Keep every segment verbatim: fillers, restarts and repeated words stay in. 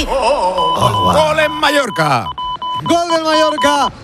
Uy. Oh, oh, wow. ¡Gol en Mallorca! ¡Gol del Mallorca!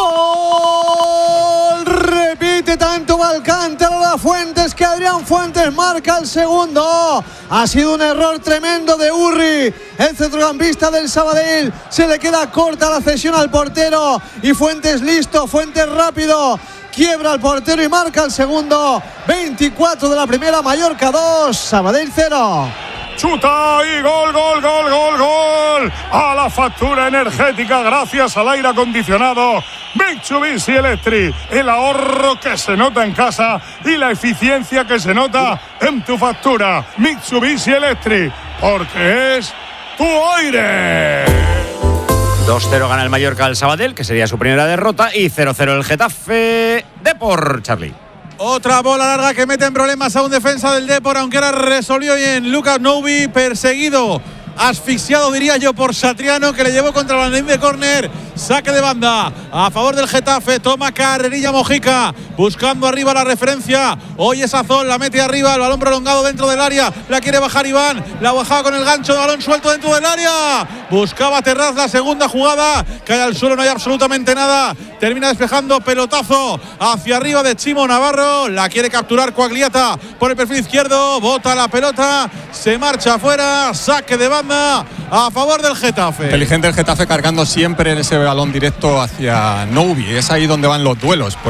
¡Gol! Repite tanto Alcántara La Fuentes que Adrián Fuentes marca el segundo. Ha sido un error tremendo de Urri, el centrocampista del Sabadell. Se le queda corta la cesión al portero y Fuentes listo, Fuentes rápido. Quiebra al portero y marca el segundo. veinticuatro de la primera, Mallorca dos, Sabadell cero. Chuta y gol, gol, gol, gol, gol. A la factura energética gracias al aire acondicionado Mitsubishi Electric. El ahorro que se nota en casa y la eficiencia que se nota en tu factura. Mitsubishi Electric, porque es tu aire. dos cero gana el Mallorca al Sabadell, que sería su primera derrota, y cero cero el Getafe Depor, Charlie. Otra bola larga que mete en problemas a un defensa del Depor, aunque ahora resolvió bien Lucas Novi, perseguido, asfixiado diría yo por Satriano, que le llevó contra la línea de córner. Saque de banda a favor del Getafe. Toma carrerilla Mojica, buscando arriba la referencia. Hoy es Azón, la mete arriba, el balón prolongado dentro del área. La quiere bajar Iván, la bajaba con el gancho de balón suelto dentro del área. Buscaba Terraz, la segunda jugada, cae al suelo, no hay absolutamente nada. Termina despejando, pelotazo hacia arriba de Chimo Navarro. La quiere capturar Coagliata por el perfil izquierdo. Bota la pelota, se marcha afuera. Saque de banda a favor del Getafe. Inteligente el Getafe, cargando siempre en ese balón directo hacia Novi. Es ahí donde van los duelos.